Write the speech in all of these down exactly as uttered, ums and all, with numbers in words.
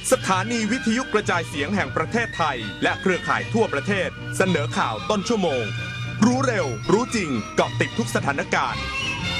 สถานีวิทยุกระจายเสียงแห่งประเทศไทยและเครือข่ายทั่วประเทศเสนอข่าวต้นชั่วโมงรู้เร็วรู้จริงเกาะติดทุกสถานการณ์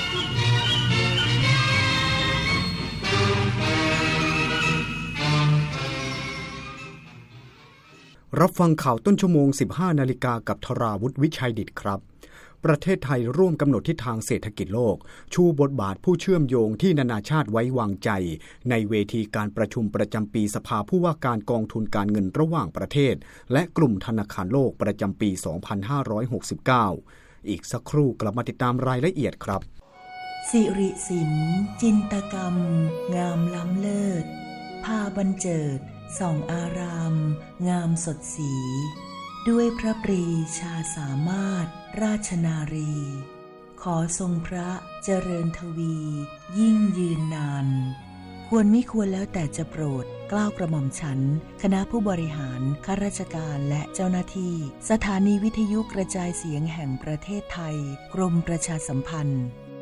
รับฟังข่าวต้นชั่วโมง สิบห้านาฬิกา กับธราวุฒิวิชัยดิษฐ์ครับประเทศไทยร่วมกำหนดทิศทางเศรษฐกิจโลกชูบทบาทผู้เชื่อมโยงที่นานาชาติไว้วางใจในเวทีการประชุมประจำปีสภาผู้ว่าการกองทุนการเงินระหว่างประเทศและกลุ่มธนาคารโลกประจำปี สองพันห้าร้อยหกสิบเก้า อีกสักครู่กลับมาติดตามรายละเอียดครับสิริศิลป์จินตกรรมงามล้ำเลิศพาบรรเจิดส่องอารามงามสดสีด้วยพระปรีชาสามารถราชนารีขอทรงพระเจริญทวียิ่งยืนนานควรมิควรแล้วแต่จะโปรดเกล้ากระหม่อมฉันคณะผู้บริหารข้าราชการและเจ้าหน้าที่สถานีวิทยุกระจายเสียงแห่งประเทศไทยกรมประชาสัมพันธ์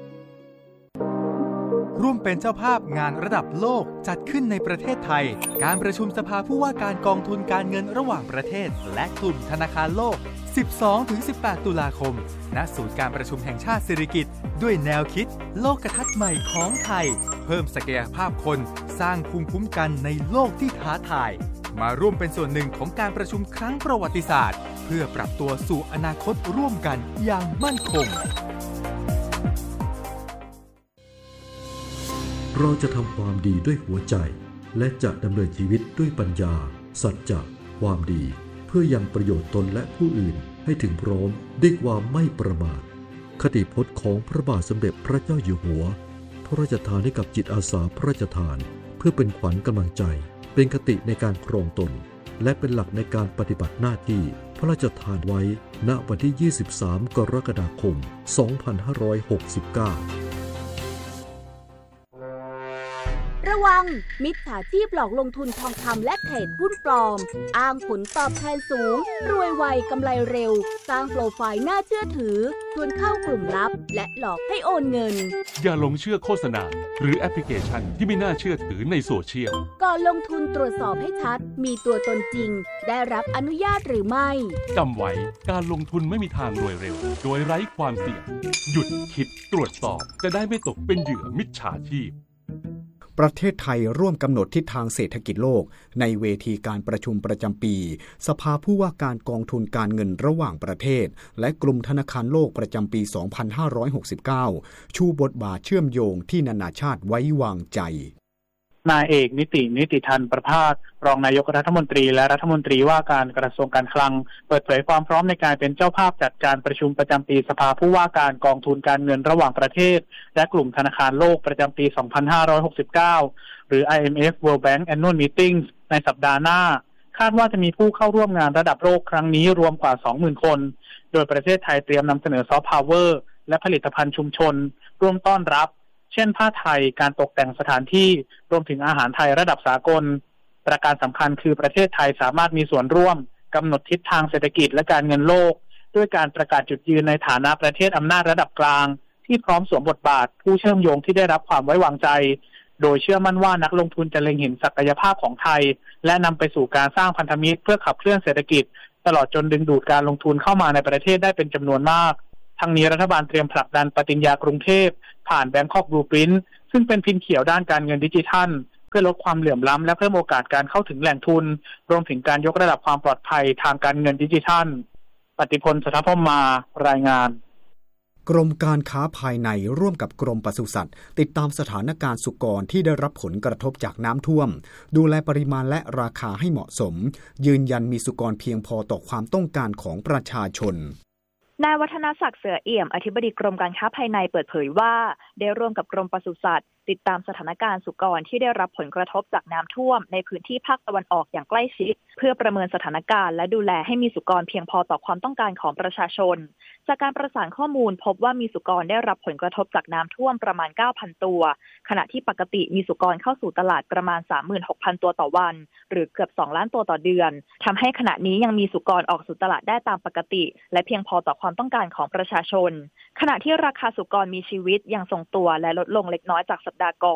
ร่วมเป็นเจ้าภาพงานระดับโลกจัดขึ้นในประเทศไทยการประชุมสภาผู้ว่าการกองทุนการเงินระหว่างประเทศและกลุ่มธนาคารโลก สิบสองถึงสิบแปด ตุลาคมณศูนย์การประชุมแห่งชาติสิริกิติ์ด้วยแนวคิดโลกทัศน์ใหม่ของไทยเพิ่มศักยภาพคนสร้างภูมิคุ้มกันในโลกที่ท้าทายมาร่วมเป็นส่วนหนึ่งของการประชุมครั้งประวัติศาสตร์เพื่อปรับตัวสู่อนาคตร่วมกันอย่างมั่นคงเราจะทำความดีด้วยหัวใจและจะดำเนินชีวิตด้วยปัญญาสัจจะความดีเพื่อยังประโยชน์ตนและผู้อื่นให้ถึงพร้อมด้วยความไม่ประมาทคติพจน์ของพระบาทสมเด็จพระเจ้าอยู่หัวพระราชทานให้กับจิตอาสาพระราชทานเพื่อเป็นขวัญกำลังใจเป็นคติในการครองตนและเป็นหลักในการปฏิบัติหน้าที่พระราชทานไว้ณวันที่ยี่สิบสามกรกฎาคมสองพันห้าร้อยหกสิบเก้าระวังมิจฉาชีพหลอกลงทุนทองคำและเทรดหุ้นปลอมอ้างผลตอบแทนสูงรวยไวกำไรเร็วสร้างโปรไฟล์น่าเชื่อถือชวนเข้ากลุ่มลับและหลอกให้โอนเงินอย่าหลงเชื่อโฆษณาหรือแอปพลิเคชันที่ไม่น่าเชื่อถือในโซเชียลก่อนลงทุนตรวจสอบให้ชัดมีตัวตนจริงได้รับอนุญาตหรือไม่จำไว้การลงทุนไม่มีทางรวยเร็วโดยไร้ความเสี่ยงหยุดคิดตรวจสอบจะได้ไม่ตกเป็นเหยื่อมิจฉาชีพประเทศไทยร่วมกำหนดทิศทางเศรษฐกิจโลกในเวทีการประชุมประจำปีสภาผู้ว่าการกองทุนการเงินระหว่างประเทศและกลุ่มธนาคารโลกประจำปี สองพันห้าร้อยหกสิบเก้า ชูบทบาทเชื่อมโยงที่นานาชาติไว้วางใจนายเอกนิตินิติธันประภาสรองนายกรัฐมนตรีและรัฐมนตรีว่าการกระทรวงการคลังเปิดเผยความพร้อมในการเป็นเจ้าภาพจัดการประชุมประจำปีสภาผู้ว่าการกองทุนการเงินระหว่างประเทศและกลุ่มธนาคารโลกประจำปี สองพันห้าร้อยหกสิบเก้า หรือ ไอ เอ็ม เอฟ World Bank Annual Meeting ในสัปดาห์หน้าคาดว่าจะมีผู้เข้าร่วมงานระดับโลกครั้งนี้รวมกว่า สองหมื่น คนโดยประเทศไทยเตรียมนำเสนอซอฟต์พาวเวอร์และผลิตภัณฑ์ชุมชนร่วมต้อนรับเช่นผ้าไทยการตกแต่งสถานที่รวมถึงอาหารไทยระดับสากลประการสำคัญคือประเทศไทยสามารถมีส่วนร่วมกำหนดทิศทางเศรษฐกิจและการเงินโลกด้วยการประกาศจุดยืนในฐานะประเทศอำนาจระดับกลางที่พร้อมสวมบทบาทผู้เชื่อมโยงที่ได้รับความไว้วางใจโดยเชื่อมั่นว่านักลงทุนจะเล็งเห็นศักยภาพของไทยและนำไปสู่การสร้างพันธมิตรเพื่อขับเคลื่อนเศรษฐกิจตลอดจนดึงดูดการลงทุนเข้ามาในประเทศได้เป็นจำนวนมากทั้งนี้รัฐบาลเตรียมผลักดันปฏิญญากรุงเทพผ่าน Bangkok Blueprint ซึ่งเป็นพิมพ์เขียวด้านการเงินดิจิทัลเพื่อลดความเหลื่อมล้ำและเพิ่มโอกาสการเข้าถึงแหล่งทุนรวมถึงการยกระดับความปลอดภัยทางการเงินดิจิทัลปฏิพล สถาพมารายงานกรมการค้าภายในร่วมกับกรมปศุสัตว์ติดตามสถานการณ์สุกรที่ได้รับผลกระทบจากน้ำท่วมดูแลปริมาณและราคาให้เหมาะสมยืนยันมีสุกรเพียงพอต่อความต้องการของประชาชนนายวัฒนศักดิ์เสือเอี่ยมอธิบดีกรมการค้าภายในเปิดเผยว่าได้ร่วมกับกรมปศุสัตว์ติดตามสถานการณ์สุกรที่ได้รับผลกระทบจากน้ำท่วมในพื้นที่ภาคตะวันออกอย่างใกล้ชิดเพื่อประเมินสถานการณ์และดูแลให้มีสุกรเพียงพอต่อความต้องการของประชาชนจากการประสานข้อมูลพบว่ามีสุกรได้รับผลกระทบจากน้ำท่วมประมาณ เก้าพัน ตัวขณะที่ปกติมีสุกรเข้าสู่ตลาดประมาณ สามหมื่นหกพัน ตัวต่อวันหรือเกือบสองล้านตัวต่อเดือนทำให้ขณะนี้ยังมีสุกรออกสู่ตลาดได้ตามปกติและเพียงพอต่อความต้องการของประชาชนขณะที่ราคาสุกรมีชีวิตยังทรงตัวและลดลงเล็กน้อยจากสัปดาห์ก่อน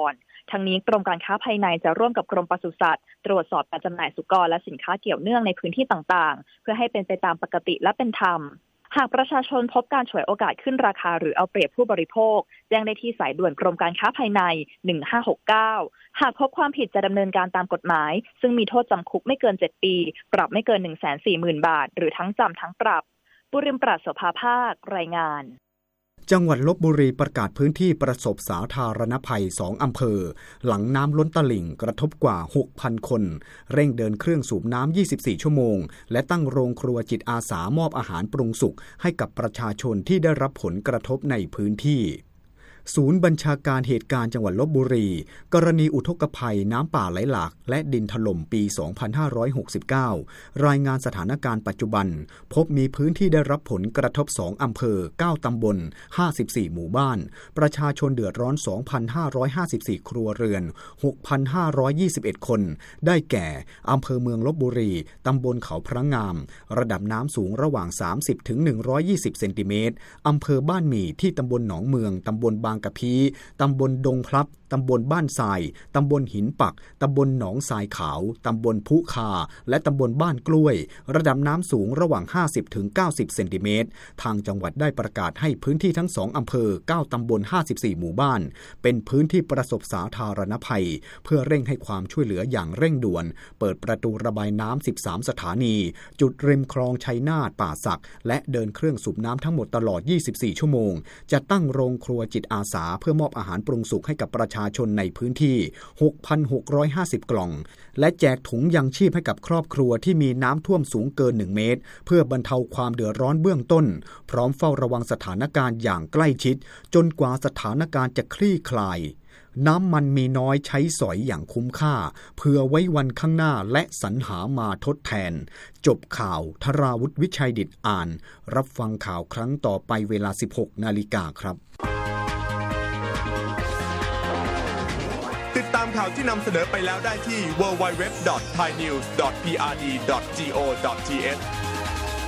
ทั้งนี้กรมการค้าภายในจะร่วมกับกรมปศุสัตว์ตรวจสอบการจำหน่ายสุกรและสินค้าเกี่ยวเนื่องในพื้นที่ต่างๆเพื่อให้เป็นไปตามปกติและเป็นธรรมหากประชาชนพบการฉวยโอกาสขึ้นราคาหรือเอาเปรียบผู้บริโภคแจ้งได้ที่สายด่วนกรมการค้าภายในหนึ่งห้าหกเก้าหากพบความผิดจะดำเนินการตามกฎหมายซึ่งมีโทษจำคุกไม่เกินเจ็ดปีปรับไม่เกิน หนึ่งแสนสี่หมื่น บาทหรือทั้งจำทั้งปรับบุริมปราศโสภาภาครายงานจังหวัดลพบุรีประกาศพื้นที่ประสบสาธารณภัยสองอำเภอหลังน้ำล้นตลิ่งกระทบกว่า หกพัน คนเร่งเดินเครื่องสูบน้ำยี่สิบสี่ชั่วโมงและตั้งโรงครัวจิตอาสามอบอาหารปรุงสุกให้กับประชาชนที่ได้รับผลกระทบในพื้นที่ศูนย์บัญชาการเหตุการณ์จังหวัดลพบุรีกรณีอุทกภัยน้ำป่าไหลหลากและดินถล่มปี สองพันห้าร้อยหกสิบเก้า รายงานสถานการณ์ปัจจุบันพบมีพื้นที่ได้รับผลกระทบสองอำเภอเก้าตำบลห้าสิบสี่หมู่บ้านประชาชนเดือดร้อน สองพันห้าร้อยห้าสิบสี่ ครัวเรือน หกพันห้าร้อยยี่สิบเอ็ด คนได้แก่อำเภอเมืองลพบุรีตำบลเขาพระงามระดับน้ำสูงระหว่าง สามสิบถึงหนึ่งร้อยยี่สิบ เซนติเมตรอำเภอบ้านหมี่ที่ตำบลหนองเมืองตำบลบางกะพีตำบลดงพลับตำบลบ้านทรายตำบลหินปักตำบลหนองทรายขาวตำบลพุคาและตำบลบ้านกล้วยระดับน้ำสูงระหว่าง ห้าสิบถึงเก้าสิบ เซนติเมตรทางจังหวัดได้ประกาศให้พื้นที่ทั้งสองอำเภอเก้าตำบลห้าสิบสี่หมู่บ้านเป็นพื้นที่ประสบสาธารณภัยเพื่อเร่งให้ความช่วยเหลืออย่างเร่งด่วนเปิดประตูระบายน้ำสิบสามสถานีจุดริมคลองชัยนาทป่าสักและเดินเครื่องสูบน้ำทั้งหมดตลอดยี่สิบสี่ชั่วโมงจะตั้งโรงครัวจิตอาสาเพื่อมอบอาหารปรุงสุกให้กับประชาชนในพื้นที่ หกพันหกร้อยห้าสิบ กล่องและแจกถุงยังชีพให้กับครอบครัวที่มีน้ำท่วมสูงเกินหนึ่งเมตรเพื่อบรรเทาความเดือดร้อนเบื้องต้นพร้อมเฝ้าระวังสถานการณ์อย่างใกล้ชิดจนกว่าสถานการณ์จะคลี่คลายน้ำมันมีน้อยใช้สอยอย่างคุ้มค่าเพื่อไว้วันข้างหน้าและสรรหามาทดแทนจบข่าวธราวุฒิวิชัยดิษฐ์อ่านรับฟังข่าวครั้งต่อไปเวลา สิบหกนาฬิกาครับติดตามข่าวที่นำเสนอไปแล้วได้ที่ ดับเบิลยู ดับเบิลยู ดับเบิลยู ดอท ไทยนิวส์ ดอท พี อาร์ ดี ดอท จี โอ ดอท ที เอช